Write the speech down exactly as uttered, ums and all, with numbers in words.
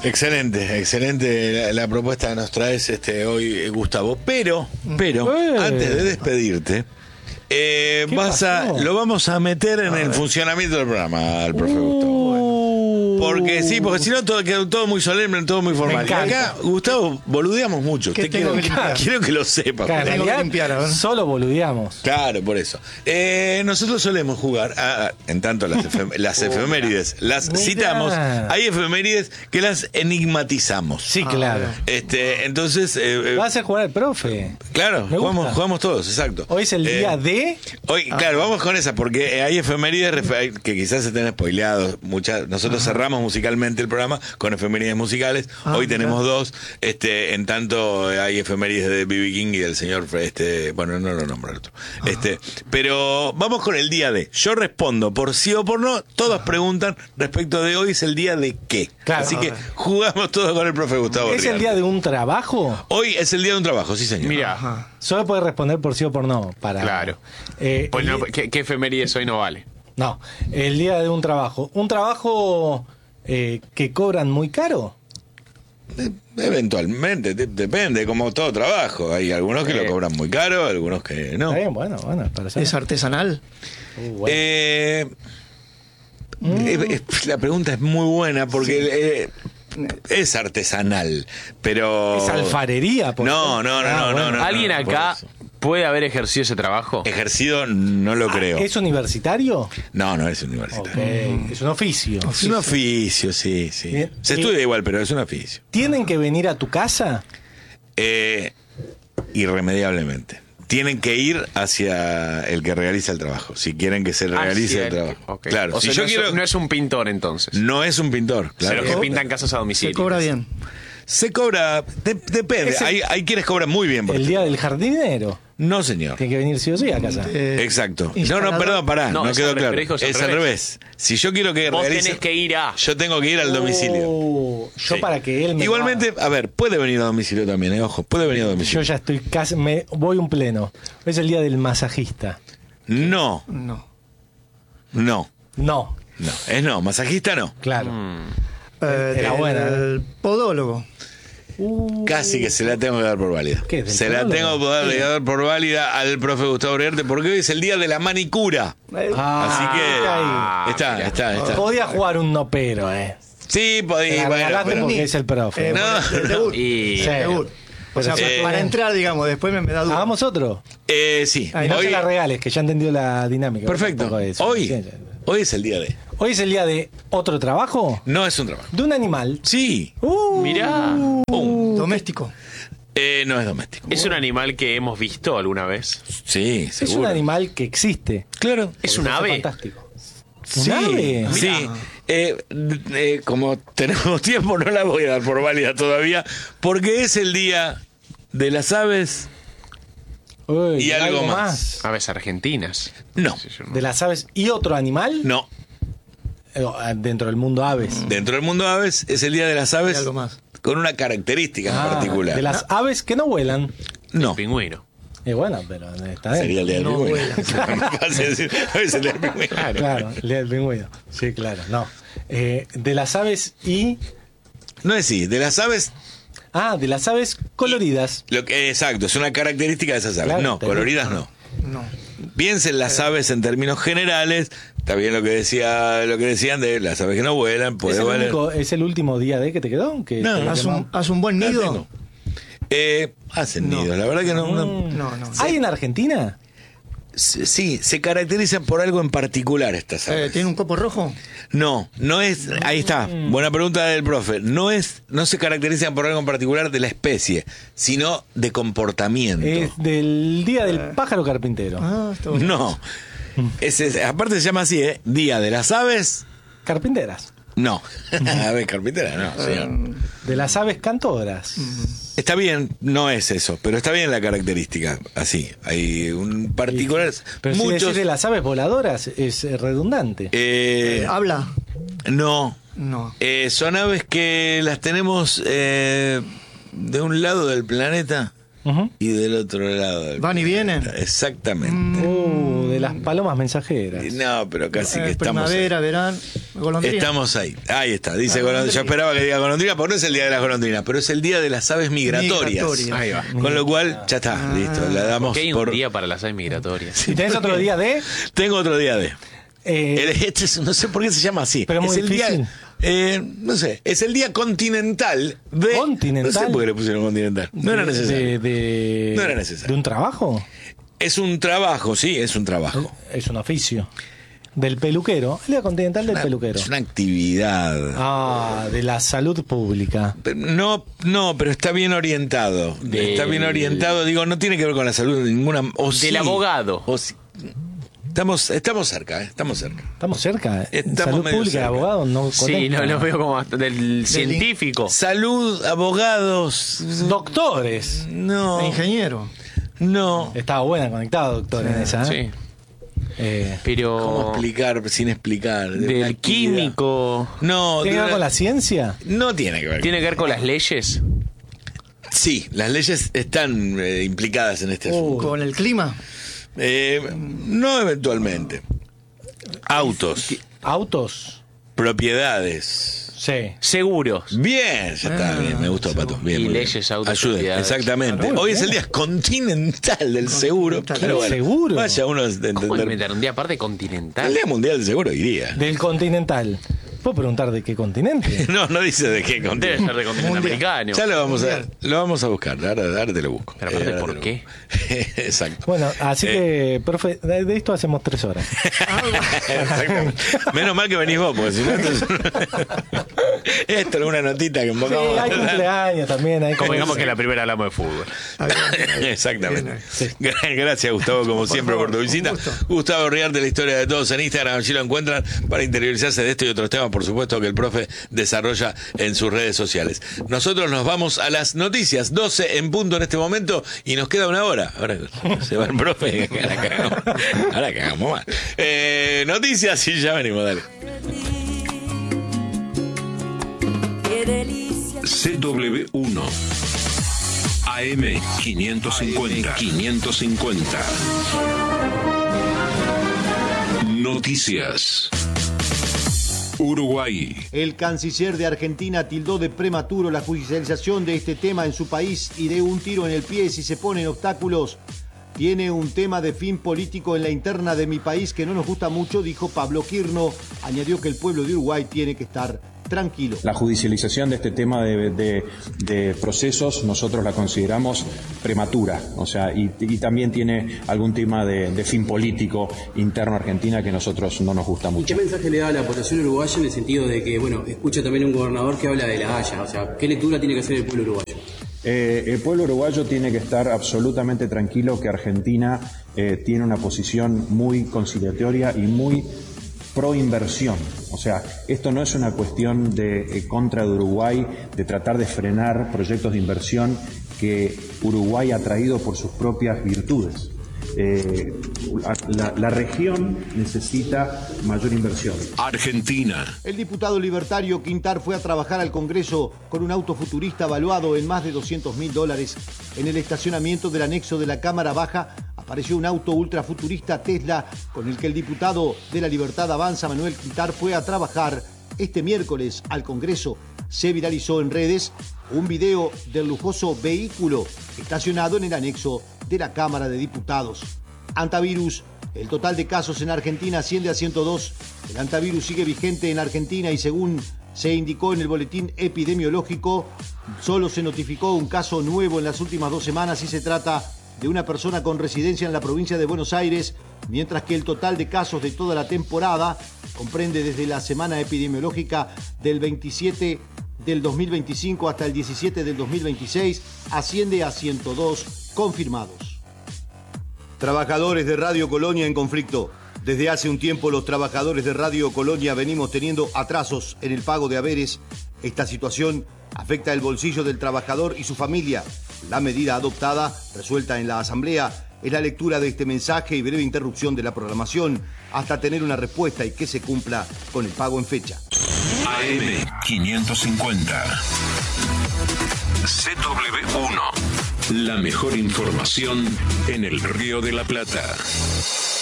Excelente, excelente la, la propuesta que nos traes este, hoy, Gustavo. Pero, pero, Eh. antes de despedirte, eh, ¿Qué vas a, pasó? lo vamos a meter en el funcionamiento del programa al profe Gustavo. Uh, Porque sí, porque si no todo queda todo muy solemne, todo muy formal. Y encanta. acá, Gustavo, boludeamos mucho. ¿Qué Te tengo quiero, que limpiar? quiero que lo sepas. Claro, en Tengo que realidad, limpiar, a ver. solo boludeamos. Claro, por eso. Eh, nosotros solemos jugar, a- a- en tanto las, efem- las efemérides, las Mirá. citamos, hay efemérides que las enigmatizamos. Sí, claro. Este, entonces, eh, eh, Va a hacer jugar al profe. claro, Me jugamos, gusta. jugamos todos, exacto. Hoy es el Eh, día de... Hoy, claro, vamos con esa, porque hay efemérides refe- que quizás se estén spoileados. Muchas, nosotros cerramos musicalmente el programa con efemérides musicales. Ah, Hoy tenemos mirá. dos. Este, en tanto eh, hay efemérides de B B King y del señor, este, bueno, no lo nombro el otro. Este, pero vamos con el día de. Yo respondo por sí o por no. Todos preguntan respecto de hoy es el día de qué. Claro. Así que jugamos todos con el profe Gustavo. ¿Es el Rialto. día de un trabajo? Hoy es el día de un trabajo, sí señor. Mira, Ajá. Solo puede responder por sí o por no. Para, claro. Eh, Pues el no, di- ¿qué, qué efemérides hoy no vale? no, el día de un trabajo. ¿Un trabajo eh, que cobran muy caro? Eh, Eventualmente, de- depende, como todo trabajo. Hay algunos que Eh. lo cobran muy caro, algunos que no. Está bien, bueno, bueno. Para saber. ¿Es artesanal? Uh, bueno. Eh, eh, eh, la pregunta es muy buena porque eh, es artesanal, pero... ¿Es alfarería? por No, ejemplo? no, no, Ah, no, bueno. no, no. ¿Alguien por acá eso. puede haber ejercido ese trabajo? Ejercido no lo creo. ¿Es universitario? No, no es Ok, universitario. es un oficio. Es un oficio, sí, sí. Bien. Se Y- estudia igual, pero es un oficio. ¿Tienen que venir a tu casa? Eh, irremediablemente. Tienen que ir hacia el que realiza el trabajo, si quieren que se realice Hacia el trabajo. Ok. Claro, O si sea, yo no, quiero... es, no es un pintor entonces. No es un pintor, claro. Pero que pintan casas a domicilio. Se cobra bien. Se cobra, de- depende. Es el- hay, hay quienes cobran muy bien. por El ejemplo. día del jardinero. No, señor. Tiene que venir sí o sí a casa. Eh, Exacto. No, no, instalador. perdón, pará, no, No, es quedó al revés, claro. pero dijo, es al Es al revés. revés. Si yo quiero que Vos realice... tenés que ir a... Yo tengo que ir al domicilio. Oh, yo Sí. para que él me Igualmente, lo haga. a ver, puede venir a domicilio también, eh, ojo, puede venir a Yo domicilio. ya estoy casi... Me voy un pleno. Es el día del masajista. No, No. no, No, no. Es no, masajista no. claro. Eh, Era del- buena, El podólogo. Uh, Casi que se la tengo que dar por válida. ¿Qué, del Se la podólogo? tengo que dar, que dar por válida al profe Gustavo Riarte porque hoy es el día de la manicura. ah, Así que ahí. está, mira. está, está. Podía jugar un no pero, eh. Sí, Te podía, la bueno, regalaste pero- porque es el profe. Eh, No. bueno, de- debut. Y... Sí. Debut. O sea, Pero sí. para Eh. entrar, digamos, después me, me da duda. Hagamos otro. Eh, sí, Y no hoy, se la regales, que ya entendió la dinámica. perfecto. Tampoco es Hoy, suficiente. hoy es el día de. Hoy es el día de otro trabajo. No es un trabajo. De un animal. Sí, Uh, Mirá, pum. Doméstico. Eh, no es doméstico. ¿es un animal que hemos visto alguna vez? Sí, es un seguro. animal que existe. Claro. ¿Es Porque un eso ave? Fantástico. Sí, ave? sí. Eh, eh, como tenemos tiempo, no la voy a dar por válida todavía, porque es el día de las aves. Uy, Y algo más. Aves argentinas. No, Sí, yo no- De las aves y otro animal no. eh, dentro del mundo aves. Dentro del mundo aves es el día de las Y aves algo más. con una característica en Ah, particular. de las aves que no vuelan. No, Pingüino. Y bueno, pero está bien. sería el día del No pingüino. vuela. Más fácil decir, hoy es el día del pingüino. Claro, el día del pingüino. Sí, claro, no. Eh, de las aves y. No es sí, de las aves, Ah, de las aves coloridas. lo que, exacto, es una característica de esas aves. Claro, no, te- coloridas no. No. Piensen las aves en términos generales. Está bien lo que decía, lo que decían de las aves que no vuelan, ¿Es puede el, valer. único- ¿Es el último día de que te quedó? Que No, te ¿Haz llamamos- un, haz un buen La nido? tengo. Eh, hacen No. nidos, la verdad que no. no- Mm. No, no. ¿Hay en Argentina? S- Sí, se caracterizan por algo en particular estas Eh, aves. ¿Tiene un copo rojo? No, no es. Ahí está. Buena pregunta del profe. No es, no se caracterizan por algo en particular de la especie, sino de comportamiento. Es del día del pájaro carpintero. Ah, está bueno. No. Ese es- aparte se llama así, ¿eh? Día de las aves. Carpinteras. No. Aves carpintera, no, señor. De las aves cantoras. Está bien, no es eso, pero está bien la característica. Así. Hay un particular. Pero si muchos. decir de las aves voladoras es eh, redundante. eh, Eh, ¿Habla? no. No. Eh, son aves que las tenemos eh, de un lado del planeta Ujú. y del otro lado del ¿Van y vienen? planeta. Exactamente. Uh, de las palomas mensajeras. No, pero casi que Eh, estamos primavera, verano, ahí. golondrina. Estamos ahí. Ahí está. Dice La golondrina. Yo golondrina. esperaba que diga golondrina, porque no es el día de las golondrinas, pero es el día de las aves migratorias. Migratorias. Ahí va. Con lo cual, ya está, listo. La damos ¿Qué hay por. un día para las aves migratorias? ¿Y tenés otro día de? Tengo otro día de. Eh, El- Este es- no sé por qué se llama así. Pero es muy el difícil. día. eh, no sé, es el día continental de. ¿Continental? No sé por qué le pusieron continental. No era de- necesario. De, de- No era necesario. ¿De un trabajo? Es un trabajo, sí, es un trabajo. Es un oficio. Del peluquero. El día continental del peluquero. Es una actividad. Ah, de la salud pública. Pero No, no, pero está bien orientado. Del- Está bien orientado. Digo, no tiene que ver con la salud de ninguna. O Del sí. abogado. O sí. Estamos, estamos cerca, ¿eh? Estamos cerca. Estamos cerca. Estamos salud medio pública cerca. de abogados no Sí, conecta. no lo veo como hasta del científico. Salud, abogados. Doctores. No. Ingeniero. No. Estaba buena conectada, doctor, en esa. ¿eh? Sí. Eh, Pero. ¿Cómo explicar sin explicar? De una Del actividad. químico. No, ¿Tiene que de ver una- con la ciencia? No tiene que ver. ¿Tiene que ver con las leyes? Sí, las leyes están eh, implicadas en este asunto. Con el clima. Eh, no eventualmente. Autos, ¿Autos? propiedades. Sí. Seguros. Bien, ya está, Ah, bien, me gustó, Pato. Bien, Y muy bien. leyes, autos, Ayuden, propiedades. exactamente. Claro, Hoy bien. es el día continental del seguro. Continental. Pero bueno, ¿Seguro? vaya uno a entender. ¿Cómo inventar un día aparte El continental? día mundial del seguro iría. Del continental. ¿Puedo preguntar de qué continente? No, no dice de qué Debe continente. ser de continente Mundial. americano. Ya lo vamos a, Mundial. lo vamos a buscar, ahora, ahora te lo busco. Pero aparte, ahora ¿por te lo qué? busco. Exacto. Bueno, así Eh. que, profe, de de esto hacemos tres horas. Exactamente. Menos mal que venís vos, porque si no, esto es, esto es una notita que Sí, invocamos. hay cumpleaños también. Hay Como digamos cosas. que la primera hablamos de fútbol. Exactamente. Sí. Gra- Gracias, Gustavo, como siempre, favor, por tu un visita. gusto. Gustavo Riarte, la historia de todos en Instagram. Allí lo encuentran para interiorizarse de esto y otros temas, por supuesto, que el profe desarrolla en sus redes sociales. Nosotros nos vamos a las noticias, doce en punto en este momento, y nos queda una hora. Ahora se va el profe. Ahora cagamos, ahora cagamos más. Eh, noticias y ya venimos, dale. Qué delicia. C W uno A M quinientos cincuenta quinientos cincuenta Noticias. Uruguay. El canciller de Argentina tildó de prematuro la judicialización de este tema en su país y de un tiro en el pie si se ponen obstáculos. Tiene un tema de fin político en la interna de mi país que no nos gusta mucho, dijo Pablo Quirno. Añadió que el pueblo de Uruguay tiene que estar tranquilo. La judicialización de este tema de, de- de procesos nosotros la consideramos prematura, o sea, y, y también tiene algún tema de, de fin político interno a Argentina que a nosotros no nos gusta ¿Y mucho. qué mensaje le da a la población uruguaya en el sentido de que, bueno, escucha también un gobernador que habla de la Haya? O sea, ¿qué lectura tiene que hacer el pueblo uruguayo? Eh, el pueblo uruguayo tiene que estar absolutamente tranquilo que Argentina eh, tiene una posición muy conciliatoria y muy pro inversión. O sea, esto no es una cuestión de eh, contra de Uruguay, de tratar de frenar proyectos de inversión que Uruguay ha traído por sus propias virtudes. Eh, la, la región necesita mayor inversión. Argentina. El diputado libertario Quintar fue a trabajar al Congreso con un auto futurista valuado en más de doscientos mil dólares. En el estacionamiento del anexo de la Cámara Baja apareció un auto ultrafuturista Tesla con el que el diputado de la Libertad Avanza, Manuel Quintar, fue a trabajar este miércoles al Congreso. Se viralizó en redes un video del lujoso vehículo estacionado en el anexo de la Cámara de Diputados. Antivirus. El total de casos en Argentina asciende a ciento dos. El antivirus sigue vigente en Argentina y según se indicó en el boletín epidemiológico, solo se notificó un caso nuevo en las últimas dos semanas y se trata de una persona con residencia en la provincia de Buenos Aires, mientras que el total de casos de toda la temporada comprende desde la semana epidemiológica del veintisiete del dos mil veinticinco hasta el diecisiete del dos mil veintiséis, asciende a ciento dos confirmados. Trabajadores de Radio Colonia en conflicto. Desde hace un tiempo los trabajadores de Radio Colonia venimos teniendo atrasos en el pago de haberes. Esta situación afecta el bolsillo del trabajador y su familia. La medida adoptada, resuelta en la Asamblea, es la lectura de este mensaje y breve interrupción de la programación hasta tener una respuesta y que se cumpla con el pago en fecha. A M quinientos cincuenta C W uno La mejor información en el Río de la Plata.